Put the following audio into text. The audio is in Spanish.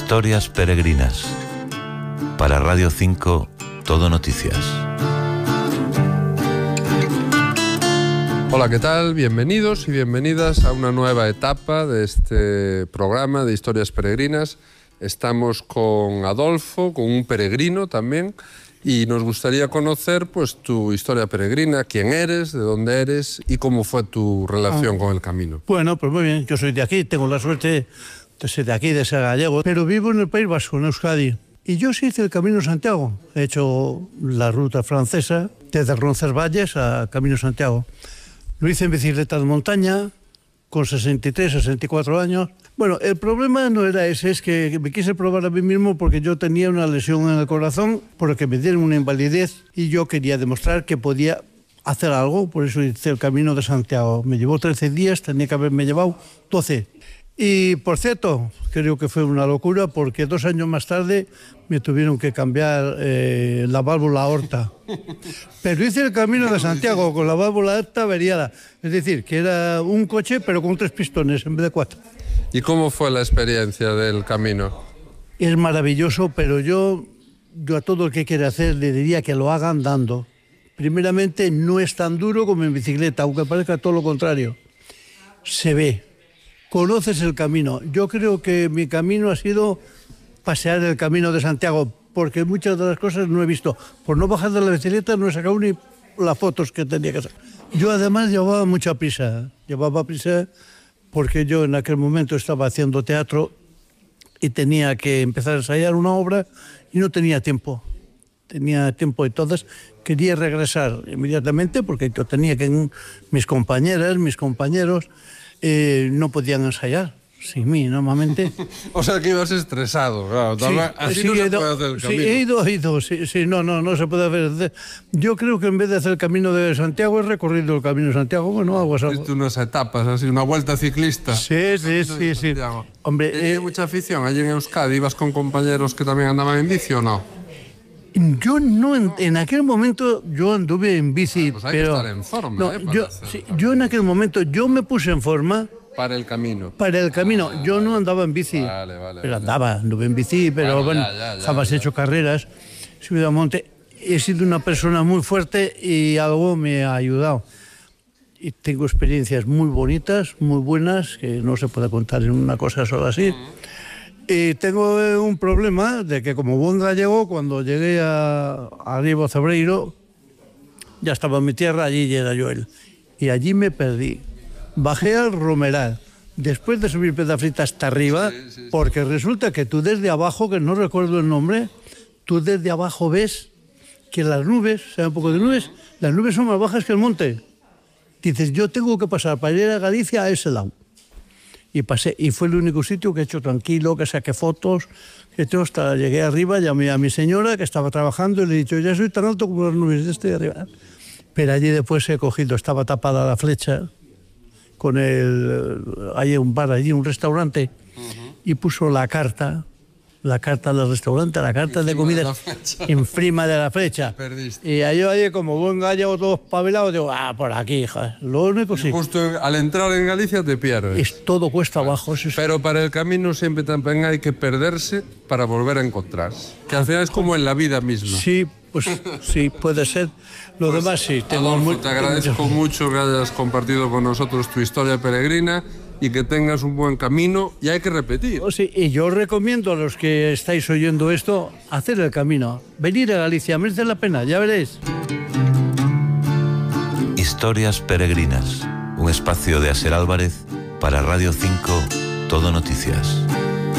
Historias peregrinas. Para Radio 5, Todo Noticias. Hola, ¿qué tal? Bienvenidos y bienvenidas a una nueva etapa de este programa de Historias Peregrinas. Estamos con Adolfo, con un peregrino también, y nos gustaría conocer pues tu historia peregrina, quién eres, de dónde eres y cómo fue tu relación con el camino. Bueno, pues muy bien, yo soy de aquí, tengo la suerte de ser de aquí, de ser gallego, pero vivo en el País Vasco, en Euskadi. Y yo sí hice el Camino de Santiago, he hecho la ruta francesa desde Roncesvalles a Camino de Santiago. Lo hice en bicicleta de montaña, con 63, 64 años. Bueno, el problema no era ese, es que me quise probar a mí mismo porque yo tenía una lesión en el corazón, porque me dieron una invalidez y yo quería demostrar que podía hacer algo, por eso hice el Camino de Santiago. Me llevó 13 días, tenía que haberme llevado 12. Y, por cierto, creo que fue una locura porque 2 años más tarde me tuvieron que cambiar la válvula aorta. Pero hice el Camino de Santiago con la válvula aorta averiada. Es decir, que era un coche pero con 3 pistones en vez de 4. ¿Y cómo fue la experiencia del camino? Es maravilloso, pero yo a todo el que quiere hacer le diría que lo haga andando. Primeramente, no es tan duro como en bicicleta, aunque parezca todo lo contrario. Se ve. Conoces el camino. Yo creo que mi camino ha sido pasear el Camino de Santiago, porque muchas de las cosas no he visto. Por no bajar de la bicicleta no he sacado ni las fotos que tenía que sacar. Yo además llevaba mucha prisa. Llevaba prisa porque yo en aquel momento estaba haciendo teatro y tenía que empezar a ensayar una obra y no tenía tiempo. Tenía tiempo, entonces quería regresar inmediatamente porque yo tenía que mis compañeras, mis compañeros no podían ensayar sin mí, normalmente. O sea que ibas estresado, claro. Sí, así sí, no se puede hacer el camino. Sí, he ido, sí, no se puede hacer. Yo creo que en vez de hacer el Camino de Santiago, he recorrido el Camino de Santiago, bueno, algo así. Hiciste unas etapas, así, una vuelta ciclista. Sí. Hombre, ¿Hay mucha afición allí en Euskadi? ¿Ibas con compañeros que también andaban en bici o no? Yo no, en aquel momento yo anduve en bici, pues hay pero que estar en forma, no, yo en aquel momento yo me puse en forma para el camino. Para el camino, yo no andaba en bici, pero anduve en bici, pero bueno, jamás he hecho carreras, subido a monte. He sido una persona muy fuerte y algo me ha ayudado. Y tengo experiencias muy bonitas, muy buenas, que no se puede contar en una cosa sola así. Y tengo un problema de que como buen gallego, cuando llegué a Ribo Cebreiro, ya estaba en mi tierra, allí era yo él. Y allí me perdí. Bajé al Romeral, después de subir Pedrafita hasta arriba, porque resulta que tú desde abajo, que no recuerdo el nombre, tú desde abajo ves que las nubes, o sea, un poco de nubes, las nubes son más bajas que el monte. Dices, yo tengo que pasar para ir a Galicia a ese lado. Y pasé, y fue el único sitio que he hecho tranquilo, que saqué fotos, que todo hasta llegué arriba, llamé a mi señora que estaba trabajando y le he dicho, ya soy tan alto como las nubes de este de arriba. Pero allí después he cogido, estaba tapada la flecha, hay un bar allí, un restaurante, y puso la carta del restaurante, la carta de comida encima de la flecha. Y ahí como buen gallego todo espabilado, digo, por aquí, hija. Lo único sí. Justo al entrar en Galicia te pierdes. Todo cuesta abajo. Sí. Pero para el camino siempre también hay que perderse para volver a encontrarse. Que al final es como en la vida misma. Sí, pues sí, puede ser. Lo demás sí. Adolfo, te agradezco mucho que hayas compartido con nosotros tu historia peregrina y que tengas un buen camino, y hay que repetir. Sí, y yo recomiendo a los que estáis oyendo esto hacer el camino. Venir a Galicia, merece la pena, ya veréis. Historias peregrinas, un espacio de Aser Álvarez para Radio 5, Todo Noticias.